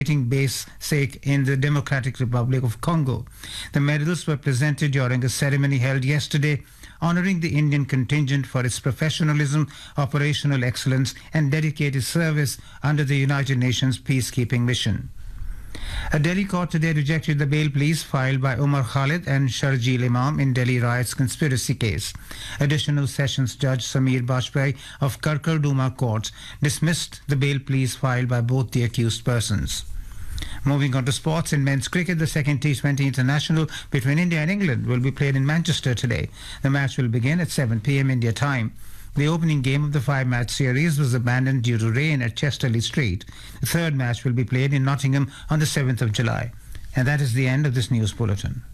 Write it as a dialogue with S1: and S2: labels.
S1: base sake in the Democratic Republic of Congo. The medals were presented during a ceremony held yesterday honoring the Indian contingent for its professionalism, operational excellence and dedicated service under the United Nations peacekeeping mission. A Delhi court today rejected the bail pleas filed by Umar Khalid and Sharjeel Imam in Delhi riots conspiracy case. Additional Sessions Judge Sameer Bajpai of Karkarduma Court dismissed the bail pleas filed by both the accused persons. Moving on to sports, in men's cricket, the second T20 international between India and England will be played in Manchester today. The match will begin at 7 p.m. India time. The opening game of the 5-match series was abandoned due to rain at Chesterley Street. The third match will be played in Nottingham on the 7th of July. And that is the end of this news bulletin.